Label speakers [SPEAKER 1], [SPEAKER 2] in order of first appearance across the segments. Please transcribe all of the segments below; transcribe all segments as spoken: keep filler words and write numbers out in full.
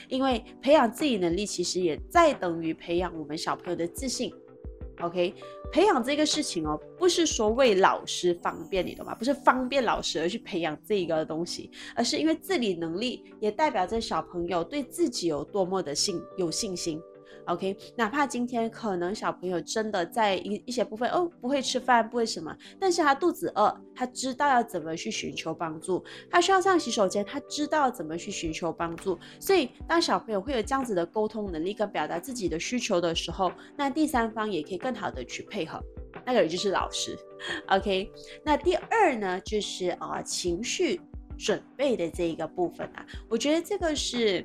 [SPEAKER 1] 因为培养自己能力其实也在等于培养我们小朋友的自信。OK， 培养这个事情哦，不是说为老师方便，你懂吗？不是方便老师而去培养这个东西，而是因为自理能力也代表着小朋友对自己有多么的信有信心。OK， 哪怕今天可能小朋友真的在 一, 一些部分哦不会吃饭不会什么，但是他肚子饿，他知道要怎么去寻求帮助，他需要上洗手间，他知道怎么去寻求帮助。所以当小朋友会有这样子的沟通能力跟表达自己的需求的时候，那第三方也可以更好的去配合，那个人就是老师。 OK， 那第二呢就是、呃、情绪准备的这一个部分啊，我觉得这个是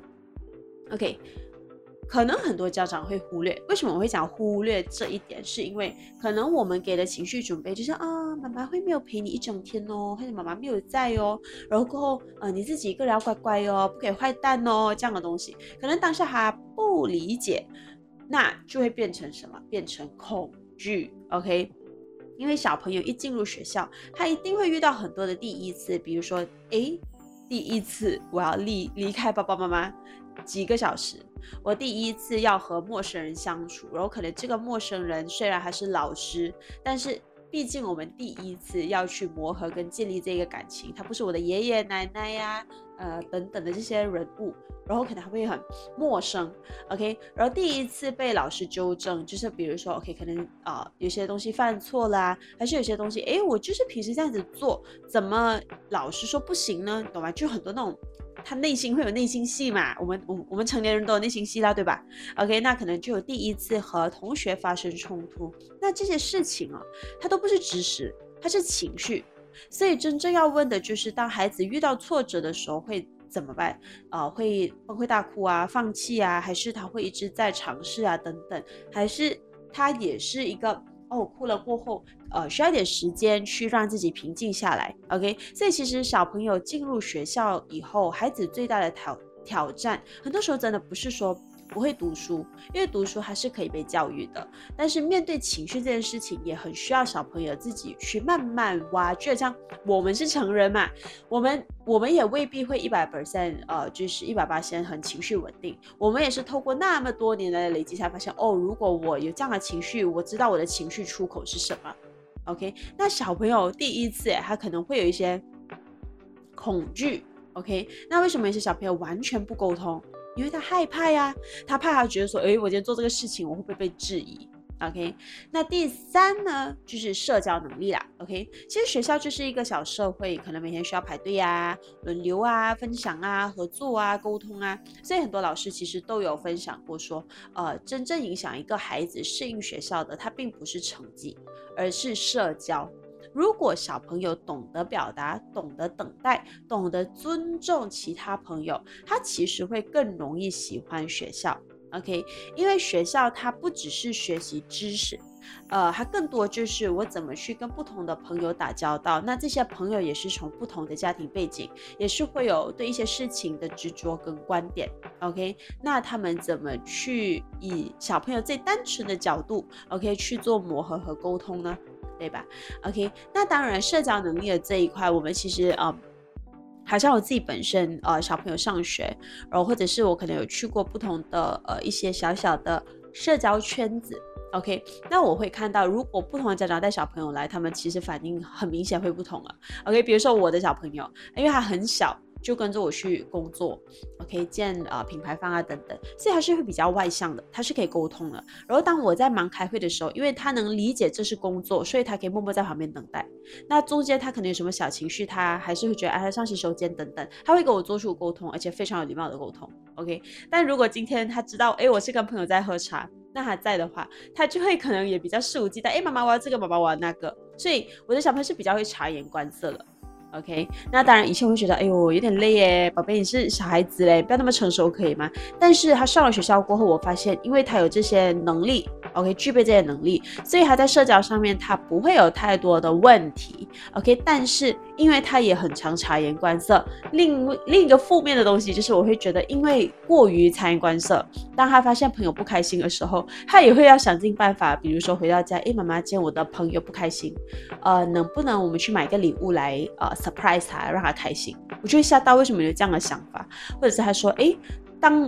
[SPEAKER 1] OK，可能很多家长会忽略。为什么我会讲忽略这一点，是因为可能我们给的情绪准备就是啊，妈妈会没有陪你一整天哦，或者妈妈没有在哦，然后过后呃你自己一个人要乖乖哦，不可以坏蛋哦，这样的东西，可能当下他不理解，那就会变成什么？变成恐惧。 OK，因为小朋友一进入学校，他一定会遇到很多的第一次，比如说诶第一次我要离离开爸爸妈妈几个小时，我第一次要和陌生人相处，然后可能这个陌生人虽然还是老师，但是毕竟我们第一次要去磨合跟建立这个感情，他不是我的爷爷奶奶呀、呃等等的这些人物，然后可能还会很陌生。 OK， 然后第一次被老师纠正，就是比如说 OK 可能、呃、有些东西犯错啦，还是有些东西诶我就是平时这样子做，怎么老师说不行呢？懂吗？就很多那种他内心会有内心戏嘛，我们我我们成年人都有内心戏啦，对吧？ OK， 那可能就有第一次和同学发生冲突，那这些事情啊，它都不是知识，它是情绪。所以真正要问的就是，当孩子遇到挫折的时候会怎么办？呃，会崩溃大哭啊，放弃啊，还是他会一直在尝试啊，等等，还是他也是一个哦，哭了过后，呃，需要一点时间去让自己平静下来。OK， 所以其实小朋友进入学校以后，孩子最大的挑挑战，很多时候真的不是说不会读书，因为读书还是可以被教育的，但是面对情绪这件事情，也很需要小朋友自己去慢慢挖掘。像我们是成人嘛，我们我们也未必会一百 percent 呃，就是一百八十很情绪稳定。我们也是透过那么多年来的累积，才发现哦，如果我有这样的情绪，我知道我的情绪出口是什么。OK， 那小朋友第一次他可能会有一些恐惧。OK， 那为什么有些小朋友完全不沟通？因为他害怕呀，他怕他觉得说，诶，我今天做这个事情，我会不会被质疑？ OK， 那第三呢，就是社交能力啦。 OK， 其实学校就是一个小社会，可能每天需要排队啊、轮流啊、分享啊、合作啊、沟通啊，所以很多老师其实都有分享过说，呃，真正影响一个孩子适应学校的，它并不是成绩，而是社交。如果小朋友懂得表达，懂得等待，懂得尊重其他朋友，他其实会更容易喜欢学校。 OK， 因为学校它不只是学习知识，呃，它更多就是我怎么去跟不同的朋友打交道，那这些朋友也是从不同的家庭背景，也是会有对一些事情的执着跟观点。 OK， 那他们怎么去以小朋友最单纯的角度 OK 去做磨合和沟通呢？对吧？ OK， 那当然社交能力的这一块，我们其实呃好像我自己本身呃小朋友上学，然后或者是我可能有去过不同的呃一些小小的社交圈子。 OK， 那我会看到如果不同的家长带小朋友来，他们其实反应很明显会不同了。 OK， 比如说我的小朋友，因为他很小就跟着我去工作 OK 见、呃、品牌方啊等等，所以他是会比较外向的，他是可以沟通的。然后当我在忙开会的时候，因为他能理解这是工作，所以他可以默默在旁边等待。那中间他可能有什么小情绪，他还是会觉得哎，上洗手间等等，他会跟我做出沟通，而且非常有礼貌的沟通。 OK， 但如果今天他知道哎，我是跟朋友在喝茶，那他在的话，他就会可能也比较肆无忌惮，哎，妈妈我要这个，妈妈我要那个。所以我的小朋友是比较会察言观色的。OK， 那当然以前我会觉得哎呦有点累耶，宝贝你是小孩子嘞，不要那么成熟可以吗？但是他上了学校过后，我发现因为他有这些能力 OK 具备这些能力，所以他在社交上面他不会有太多的问题 OK， 但是因为他也很常察言观色，另另一个负面的东西就是我会觉得因为过于察言观色，当他发现朋友不开心的时候，他也会要想尽办法，比如说回到家，哎，妈妈今天我的朋友不开心，呃，能不能我们去买个礼物来呃 surprise 他，让他开心？我就会吓到为什么有这样的想法，或者是他说，哎，当